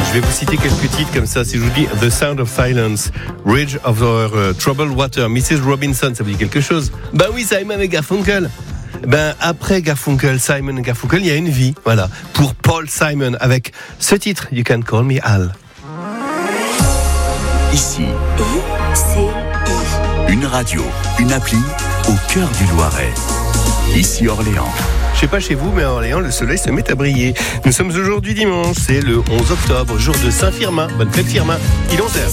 Je vais vous citer quelques titres comme ça. Si je vous dis The Sound of Silence, Ridge over Troubled Water, Mrs. Robinson, ça vous dit quelque chose? Ben oui, Simon et Garfunkel. Ben après Garfunkel, Simon et Garfunkel, il y a une vie, voilà, pour Paul Simon avec ce titre, You Can Call Me Al. Ici, une radio, une appli au cœur du Loiret. Ici Orléans. Je sais pas chez vous, mais à Orléans, le soleil se met à briller. Nous sommes aujourd'hui dimanche, c'est le 11 octobre, jour de Saint-Firmin. Bonne fête Firmin, il est 11h.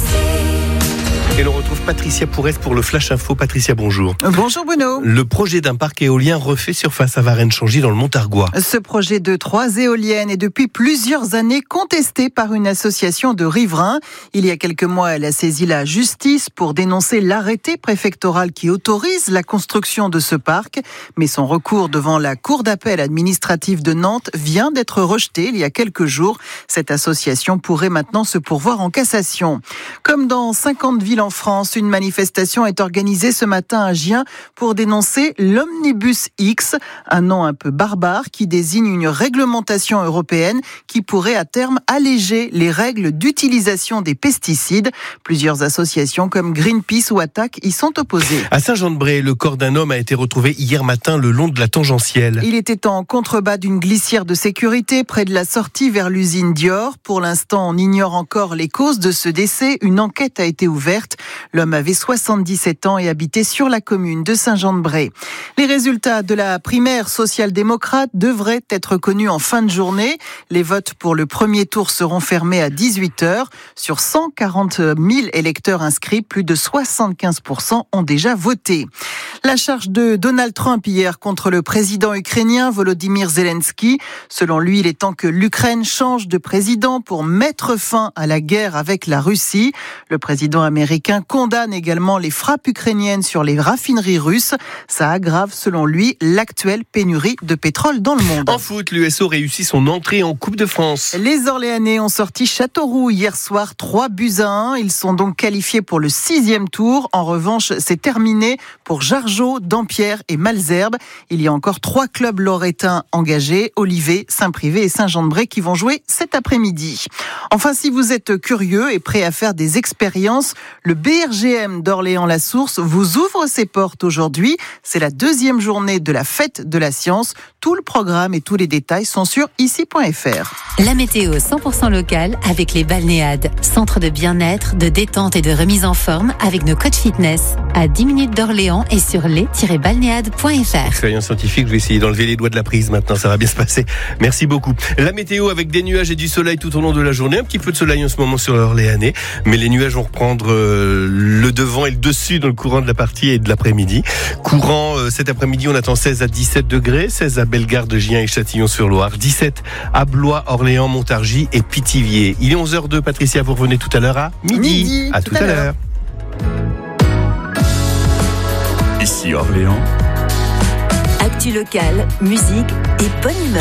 Et l'on retrouve Patricia Pourès pour le Flash Info. Patricia, bonjour. Bonjour Bruno. Le projet d'un parc éolien refait surface à Varennes-Changy dans le Montargois. Ce projet de 3 éoliennes est depuis plusieurs années contesté par une association de riverains. Il y a quelques mois, elle a saisi la justice pour dénoncer l'arrêté préfectoral qui autorise la construction de ce parc. Mais son recours devant la Cour d'appel administrative de Nantes vient d'être rejeté il y a quelques jours. Cette association pourrait maintenant se pourvoir en cassation. Comme dans 50 villes en France, une manifestation est organisée ce matin à Gien pour dénoncer l'Omnibus X, un nom un peu barbare qui désigne une réglementation européenne qui pourrait à terme alléger les règles d'utilisation des pesticides. Plusieurs associations comme Greenpeace ou Attac y sont opposées. À Saint-Jean-de-Bray, le corps d'un homme a été retrouvé hier matin le long de la tangentielle. Il était en contrebas d'une glissière de sécurité près de la sortie vers l'usine Dior. Pour l'instant, on ignore encore les causes de ce décès. Une enquête a été ouverte. L'homme avait 77 ans et habitait sur la commune de Saint-Jean-de-Bray. Les résultats de la primaire social-démocrate devraient être connus en fin de journée. Les votes pour le premier tour seront fermés à 18h. Sur 140 000 électeurs inscrits, plus de 75% ont déjà voté. La charge de Donald Trump hier contre le président ukrainien Volodymyr Zelensky. Selon lui, il est temps que l'Ukraine change de président pour mettre fin à la guerre avec la Russie. Le président américain condamne également les frappes ukrainiennes sur les raffineries russes. Ça aggrave, selon lui, l'actuelle pénurie de pétrole dans le monde. En foot, l'USO réussit son entrée en Coupe de France. Les Orléanais ont sorti Châteauroux hier soir 3-1. Ils sont donc qualifiés pour le 6e tour. En revanche, c'est terminé pour Jargeau, Dampierre et Malesherbes. Il y a encore 3 clubs lorrains engagés, Olivet, Saint-Privé et Saint-Jean-de-Bray, qui vont jouer cet après-midi. Enfin, si vous êtes curieux et prêt à faire des expériences, le BRGM d'Orléans-la-Source vous ouvre ses portes aujourd'hui. C'est la 2e journée de la fête de la science. Tout le programme et tous les détails sont sur ici.fr. La météo 100% locale avec les Balnéades. Centre de bien-être, de détente et de remise en forme avec nos coachs fitness. À 10 minutes d'Orléans et sur les-balnéades.fr. Expérience scientifique, je vais essayer d'enlever les doigts de la prise maintenant, ça va bien se passer. Merci beaucoup. La météo avec des nuages et du soleil tout au long de la journée. Un petit peu de soleil en ce moment sur l'Orléanais, mais les nuages vont reprendre le devant et le dessus dans le courant de la partie et de l'après-midi. Courant cet après-midi, on attend 16 à 17 degrés, 16 à Bellegarde, Gien et Châtillon-sur-Loire, 17 à Blois, Orléans, Montargis et Pithiviers. Il est 11h02, Patricia, vous revenez tout à l'heure à midi. À tout à l'heure. Ici Orléans. Actu locale, musique et bonne humeur.